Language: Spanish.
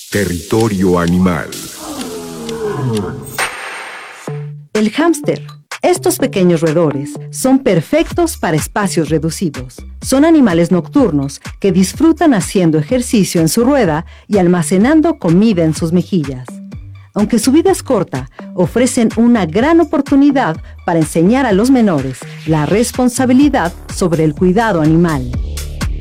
Territorio animal. El hámster. Estos pequeños roedores son perfectos para espacios reducidos. Son animales nocturnos que disfrutan haciendo ejercicio en su rueda y almacenando comida en sus mejillas. Aunque su vida es corta, ofrecen una gran oportunidad para enseñar a los menores la responsabilidad sobre el cuidado animal.